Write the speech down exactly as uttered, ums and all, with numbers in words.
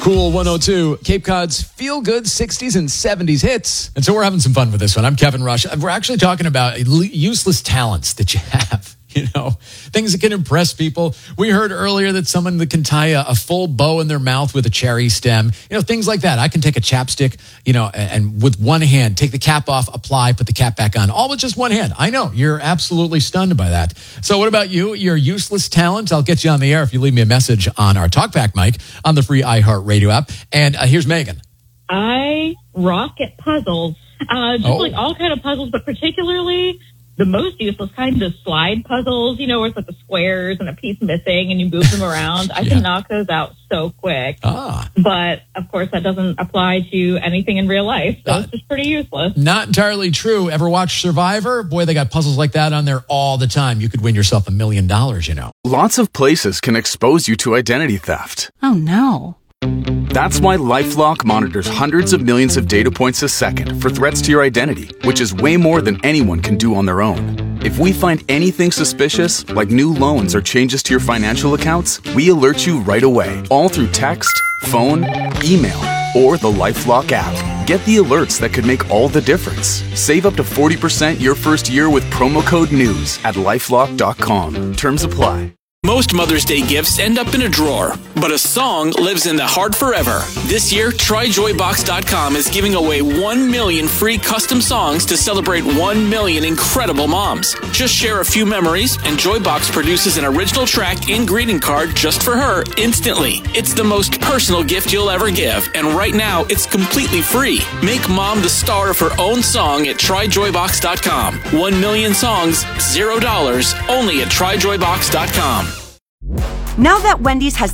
Cool one oh two, Cape Cod's feel-good sixties and seventies hits. And so we're having some fun with this one. I'm Kevin Rush. We're actually talking about useless talents that you have. You know, things that can impress people. We heard earlier that someone that can tie a, a full bow in their mouth with a cherry stem. You know, things like that. I can take a chapstick, you know, and, and with one hand, take the cap off, apply, put the cap back on, all with just one hand. I know, you're absolutely stunned by that. So what about you? Your useless talent? I'll get you on the air if you leave me a message on our TalkBack mic on the free iHeartRadio app. And uh, here's Megan. I rock at puzzles. Uh, just Oh. like all kind of puzzles, but particularly the most useless kind of slide puzzles, you know, where it's like the squares and a piece missing and you move them around. I Yeah. can knock those out so quick. Ah. But, of course, that doesn't apply to anything in real life. So Uh, it's just pretty useless. Not entirely true. Ever watch Survivor? Boy, they got puzzles like that on there all the time. You could win yourself a million dollars, you know. Lots of places can expose you to identity theft. Oh, no. That's why LifeLock monitors hundreds of millions of data points a second for threats to your identity, which is way more than anyone can do on their own. If we find anything suspicious, like new loans or changes to your financial accounts, we alert you right away, all through text, phone, email, or the LifeLock app. Get the alerts that could make all the difference. Save up to forty percent your first year with promo code NEWS at lifelock dot com. Terms apply. Most Mother's Day gifts end up in a drawer, but a song lives in the heart forever. This year, try joy box dot com is giving away one million free custom songs to celebrate one million incredible moms. Just share a few memories, and Joybox produces an original track and greeting card just for her instantly. It's the most personal gift you'll ever give, and right now, it's completely free. Make mom the star of her own song at try joy box dot com. One million songs, zero dollars, only at try joy box dot com. Now that Wendy's has